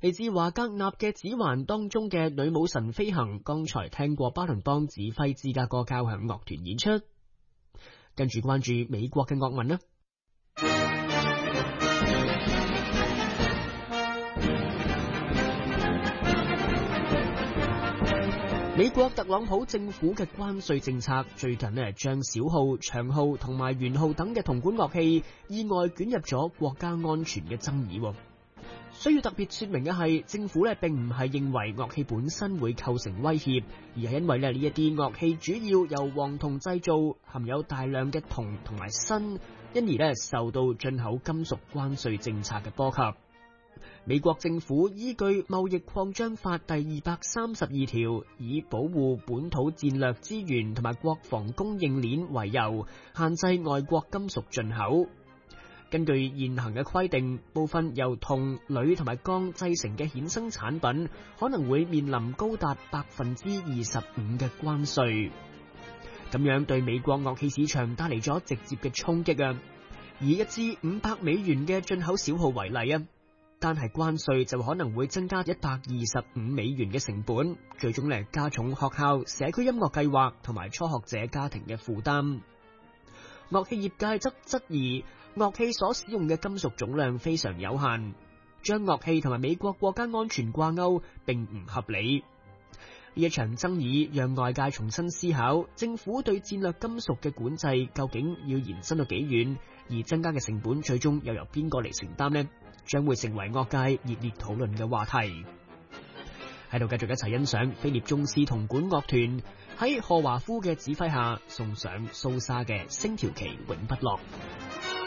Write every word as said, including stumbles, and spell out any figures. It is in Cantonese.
嚟自華格納嘅指環當中嘅女武神飛行，剛才聽過巴倫邦指揮芝加哥交響樂團演出。跟住關注美國嘅樂聞啦。美國特朗普政府嘅關稅政策最近呢，將小號、長號同埋圓號等嘅銅管樂器意外捲入咗國家安全嘅爭議。需要特別說明嘅係，政府呢並唔係認為樂器本身會構成威脅，而係因為呢呢一啲樂器主要由黃銅製造，含有大量嘅銅同埋砷，因而呢受到進口金屬關稅政策嘅波及。美國政府依據貿易擴張法第二百三十二條，以保護本土戰略資源同埋國防供應鏈為由，限制外國金屬進口。根據現行嘅規定，部分由銅、鋁同埋鋼製成嘅衍生產品，可能會面臨高達百分之二十五嘅關稅。咁樣對美國樂器市場帶嚟咗直接嘅衝擊啊！以一支五百美元嘅進口小號為例啊，單係關稅就可能會增加一百二十五美元嘅成本，最終嚟加重學校、社區音樂計劃同埋初學者家庭嘅負擔。樂器業界則質疑樂器所使用嘅金屬總量非常有限，將樂器同埋美國國家安全掛鈎並唔合理。呢一場爭議讓外界重新思考，政府對戰略金屬嘅管制究竟要延伸到幾遠，而增加嘅成本最終又由邊個嚟承擔呢？將會成為樂界熱烈討論嘅話題。喺度繼續一齊欣賞菲臘鍾斯銅管樂團喺賀華夫嘅指揮下送上蘇莎嘅星條旗永不落。